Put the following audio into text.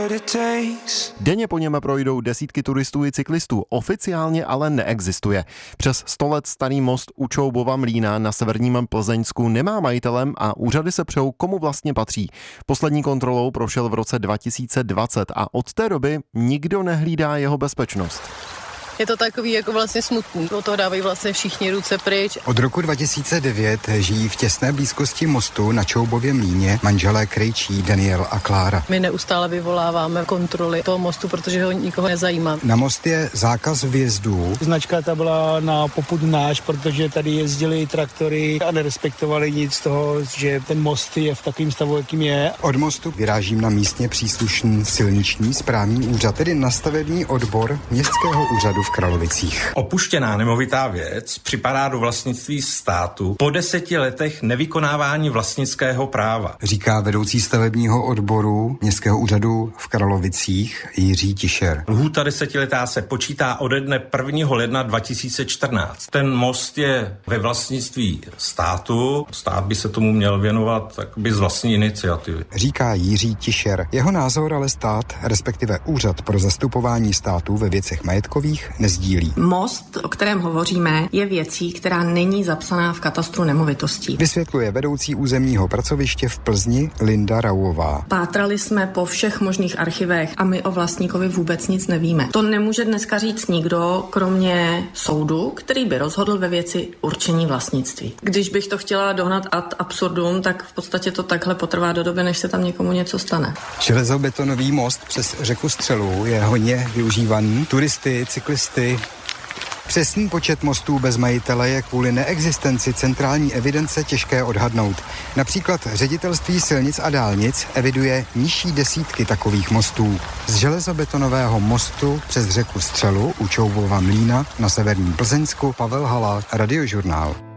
Denně po něm projdou desítky turistů i cyklistů, oficiálně ale neexistuje. Přes 100 let starý most u Čoubova mlýna na severním Plzeňsku nemá majitelem a úřady se přou, komu vlastně patří. Poslední kontrolou prošel v roce 2020 a od té doby nikdo nehlídá jeho bezpečnost. Je to takový jako vlastně smutný. Od toho dávají vlastně všichni ruce pryč. Od roku 2009 žijí v těsné blízkosti mostu na Čoubově mlýně manželé Krejčí, Daniel a Klára. My neustále vyvoláváme kontroly toho mostu, protože ho nikoho nezajímá. Na most je zákaz vjezdů. Značka ta byla na popud náš, protože tady jezdili traktory a nerespektovali nic z toho, že ten most je v takovém stavu, jakým je. Od mostu vyrážím na místně příslušný silniční správní úřad, tedy na stavební odbor Městského úřadu v Kralovicích. Opuštěná nemovitá věc připadá do vlastnictví státu po 10 letech nevykonávání vlastnického práva, říká vedoucí stavebního odboru Městského úřadu v Kralovicích Jiří Tišer. Lhůta 10letá se počítá ode dne 1. ledna 2014. Ten most je ve vlastnictví státu. Stát by se tomu měl věnovat z vlastní iniciativy, říká Jiří Tišer. Jeho názor ale stát, respektive Úřad pro zastupování státu ve věcech majetkových, nezdílí. Most, o kterém hovoříme, je věcí, která není zapsaná v katastru nemovitostí. Vysvětluje vedoucí územního pracoviště v Plzni Linda Rauová. Pátrali jsme po všech možných archivech a my o vlastníkovi vůbec nic nevíme. To nemůže dneska říct nikdo, kromě soudu, který by rozhodl ve věci určení vlastnictví. Když bych to chtěla dohnat ad absurdum, tak v podstatě to takhle potrvá do doby, než se tam někomu něco stane. Železobetonový most přes řeku Střelu je hodně využívaný turisty, cyklisty. Přesný počet mostů bez majitele je kvůli neexistenci centrální evidence těžké odhadnout. Například Ředitelství silnic a dálnic eviduje nižší desítky takových mostů. Z železobetonového mostu přes řeku Střelu u Čoubova mlýna na severním Plzeňsku Pavel Hala, Radiožurnál.